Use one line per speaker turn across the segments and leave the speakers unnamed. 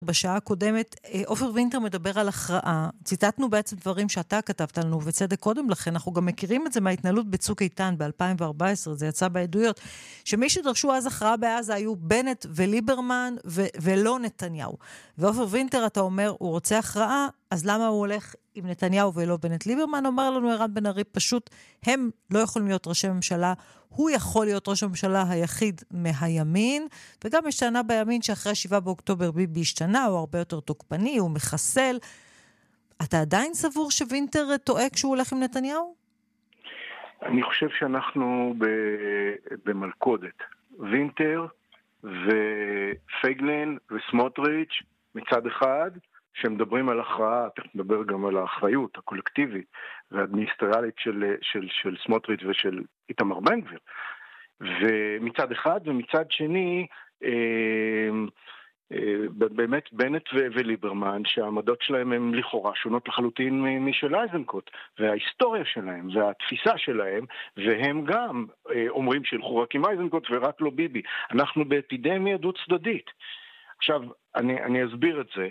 בשעה הקודמת, עופר וינטר מדבר על הכרעה. ציטטנו בעצם דברים שאתה כתבת לנו, ובצדק קודם לכן, אנחנו גם מכירים את זה מההתנהלות בצוק איתן ב-2014, זה יצא בעדויות, שמי שדרשו אז הכרעה בעזה היו בנט וליברמן ולא נתניהו. ועופר וינטר, אתה אומר, הוא רוצה הכרעה, אז למה הוא הולך עם נתניהו ולא בנט ליברמן? אומר לנו ערן בן ארי, פשוט הם לא יכולים להיות ראשי ממשלה, הוא יכול להיות ראש הממשלה היחיד מהימין, וגם יש טענה בימין שאחרי 7 באוקטובר ביבי השתנה, הוא הרבה יותר תוקפני, הוא מחסל. אתה עדיין סבור שווינטר טועה כשהוא הולך עם נתניהו?
אני חושב שאנחנו במלכודת. וינטר ופייגלין וסמוטריץ' מצד אחד, שמדברים על הכרעה, תכף נדבר גם על האחריות הקולקטיבית והאדמיניסטריאלית של סמוטריץ' ושל איתמר בן גביר. ומצד אחד, ומצד שני, באמת בנט וליברמן, שהעמדות שלהם הם לכאורה שונות לחלוטין משל איזנקוט, וההיסטוריה שלהם והתפיסה שלהם, והם גם אומרים שילכו רק עם איזנקוט ורק לא ביבי. אנחנו באפידמיה דו צדדית. עכשיו, אני אסביר את זה.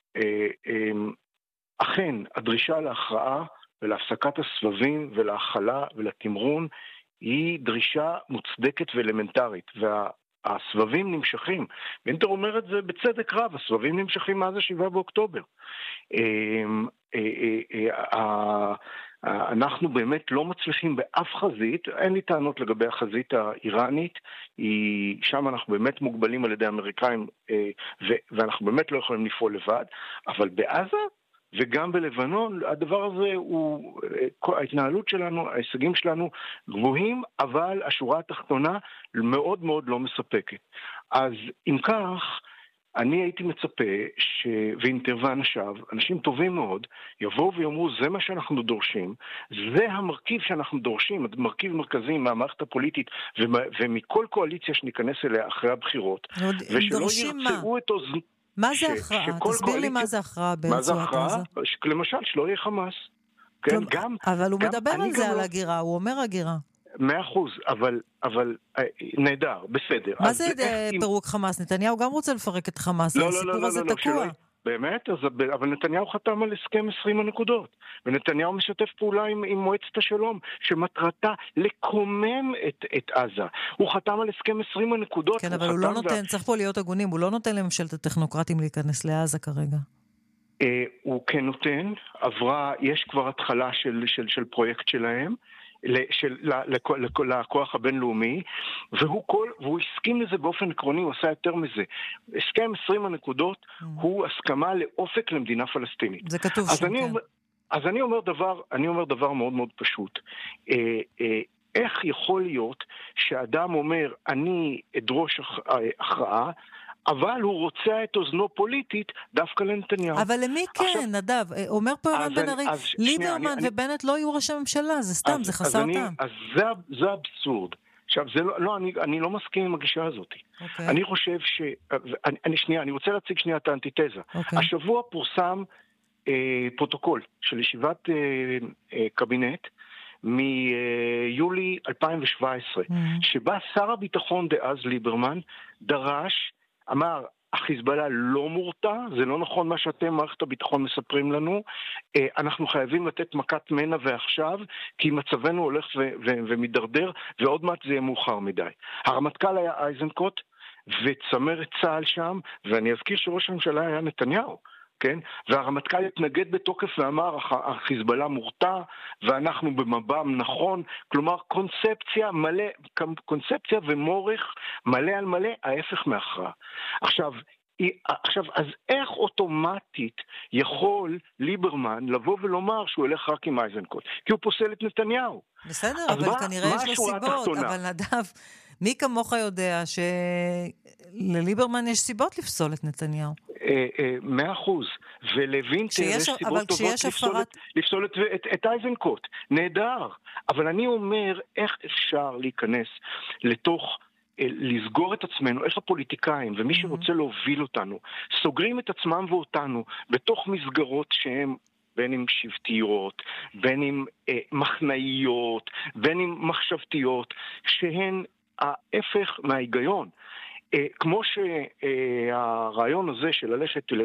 אכן, הדרישה להכרעה ולהפסקת הסבבים ולהכלה ולתמרון היא דרישה מוצדקת ואלמנטרית, והסבבים נמשכים. וינטר אומר את זה בצדק רב, הסבבים נמשכים מאז 7 באוקטובר. אנחנו באמת לא מצליחים באף חזית, אין לי טענות לגבי החזית האיראנית, שם אנחנו באמת מוגבלים על ידי האמריקאים, ואנחנו באמת לא יכולים לפעול לבד, אבל בעזה וגם בלבנון, הדבר הזה הוא, ההתנהלות שלנו, ההישגים שלנו גבוהים, אבל השורה התחתונה מאוד מאוד לא מספקת. אז אם כך, אני הייתי מצפה שווינטר ואנשיו, אנשים טובים מאוד, יבואו ויאמרו, זה מה שאנחנו דורשים, זה המרכיב שאנחנו דורשים, מרכיב מרכזי מהמערכת הפוליטית ומכל קואליציה שניכנס אליה אחרי הבחירות, ושלא ירצאו את אוזן.
מה זה הכרעה? תסביר לי מה זה הכרעה ברצועת עזה.
למשל, שלא יהיה חמאס.
אבל הוא מדבר על זה, על הגירה, הוא אומר הגירה.
100%, אבל נהדר, בסדר.
מה זה פירוק חמאס? נתניהו גם רוצה לפרק את חמאס, הסיפור הזה תקוע.
באמת, אבל נתניהו חתם על הסכם 20 הנקודות, ונתניהו משתף פעולה עם מועצת השלום, שמטרתה לקומם את עזה. הוא חתם על הסכם 20 הנקודות.
כן, אבל הוא לא נותן, צריך פה להיות הגונים, הוא לא נותן לממשלת הטכנוקרטים להיכנס לעזה כרגע.
הוא כן נותן, יש כבר התחלה של פרויקט שלהם, לכוח הבינלאומי, והוא הסכים לזה באופן עקרוני, הוא עשה יותר מזה. הסכם 20 הנקודות הוא הסכמה לאופק למדינה פלסטינית.
זה כתוב שם, כן.
אז אני אומר דבר מאוד מאוד פשוט. איך יכול להיות שאדם אומר, אני אדרוש הכרעה, אבל הוא רוצה את אוזנו פוליטית דווקא לנתניהו.
אבל למי כן, נדב? אומר פה ערן בן ארי, ליברמן ובנט לא יהיו ראש הממשלה, זה סתם, זה חסר טעם.
אז זה אבסורד. עכשיו, אני לא מסכים עם הגישה הזאת. אני חושב אני רוצה להציג שנייה את האנטיתזה. השבוע פורסם פרוטוקול של ישיבת קבינט, מיולי 2017, שבה שר הביטחון דאז ליברמן דרש, אמר, החיזבאללה לא מורתע, זה לא נכון מה שאתם, מערכת הביטחון, מספרים לנו, אנחנו חייבים לתת מכת מנע ועכשיו, כי מצבנו הולך ומדרדר, ועוד מעט זה יהיה מאוחר מדי. הרמטכ"ל היה איזנקוט, וצמרת צה"ל שם, ואני אזכיר שראש הממשלה היה נתניהו, כן? והרמטכ"ל התנגד בתוקף ואמר, החיזבאללה מורתע, ואנחנו במב"ם נכון, כלומר קונספציה ומורך מלא על מלא, ההפך מהכרעה. עכשיו, אז איך אוטומטית יכול ליברמן לבוא ולומר שהוא ילך רק עם איזנקוט? כי הוא פוסל את נתניהו.
בסדר, אבל כנראה יש לו סיבות, אבל נדב, מי כמוך יודע שלליברמן יש סיבות לפסול את נתניהו?
100%, ולווינטר יש סיבות טובות לפסול את איזנקוט. נהדר, אבל אני אומר, איך אפשר להיכנס לתוך, לסגור את עצמנו, איך הפוליטיקאים ומי שרוצה להוביל אותנו, סוגרים את עצמם ואותנו בתוך מסגרות שהם בין אם שבטיות, בין אם מחנאיות, בין אם מחשבתיות, שהן ההפך מההיגיון. כמו שהרעיון הזה של ללכת